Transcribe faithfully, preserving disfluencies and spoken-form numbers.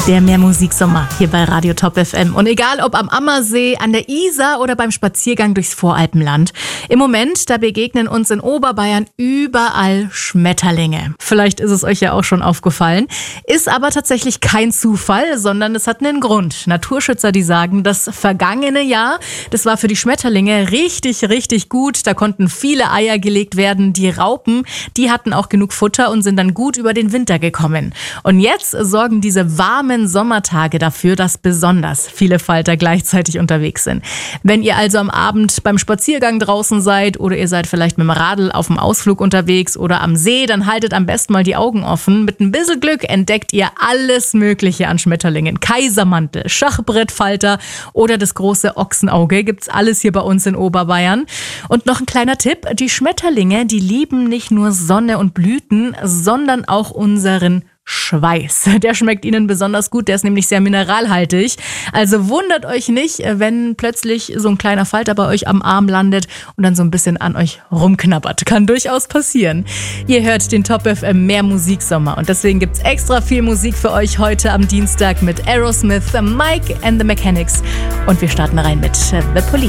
Der Meermusiksommer hier bei Radio Top F M. Und egal ob am Ammersee, an der Isar oder beim Spaziergang durchs Voralpenland, im Moment, da begegnen uns in Oberbayern überall Schmetterlinge. Vielleicht ist es euch ja auch schon aufgefallen. Ist aber tatsächlich kein Zufall, sondern es hat einen Grund. Naturschützer, die sagen, das vergangene Jahr, das war für die Schmetterlinge richtig, richtig gut. Da konnten viele Eier gelegt werden. Die Raupen, die hatten auch genug Futter und sind dann gut über den Winter gekommen. Und jetzt sorgen diese warmen Sommertage dafür, dass besonders viele Falter gleichzeitig unterwegs sind. Wenn ihr also am Abend beim Spaziergang draußen seid oder ihr seid vielleicht mit dem Radl auf dem Ausflug unterwegs oder am See, dann haltet am besten mal die Augen offen. Mit ein bisschen Glück entdeckt ihr alles Mögliche an Schmetterlingen. Kaisermantel, Schachbrettfalter oder das große Ochsenauge. Gibt's alles hier bei uns in Oberbayern. Und noch ein kleiner Tipp. Die Schmetterlinge, die lieben nicht nur Sonne und Blüten, sondern auch unseren Schweiß. Der schmeckt ihnen besonders gut, der ist nämlich sehr mineralhaltig. Also wundert euch nicht, wenn plötzlich so ein kleiner Falter bei euch am Arm landet und dann so ein bisschen an euch rumknabbert. Kann durchaus passieren. Ihr hört den Top F M Meermusiksommer und deswegen gibt's extra viel Musik für euch heute am Dienstag mit Aerosmith, Mike and the Mechanics und wir starten rein mit The Police.